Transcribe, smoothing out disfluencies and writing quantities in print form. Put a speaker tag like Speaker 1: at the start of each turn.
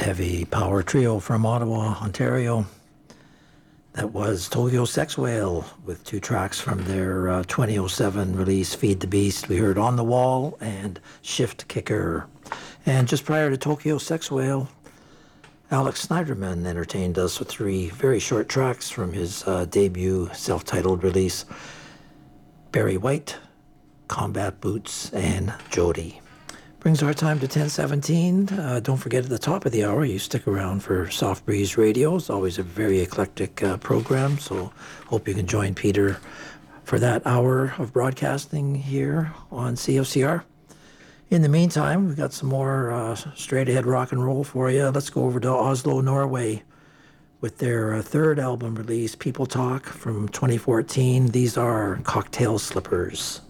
Speaker 1: heavy power trio from Ottawa, Ontario. That was Tokyo Sex Whale with two tracks from their 2007 release, Feed the Beast. We heard On the Wall and Shift Kicker. And just prior to Tokyo Sex Whale, Alex Snyderman entertained us with three very short tracks from his debut self-titled release, Barry White, Combat Boots, and Jody. Brings our time to 10:17. Don't forget at the top of the hour, you stick around for Soft Breeze Radio. It's always a very eclectic program, so hope you can join Peter for that hour of broadcasting here on CFCR. In the meantime, we've got some more straight-ahead rock and roll for you. Let's go over to Oslo, Norway, with their third album release, People Talk, from 2014. These are Cocktail Slippers.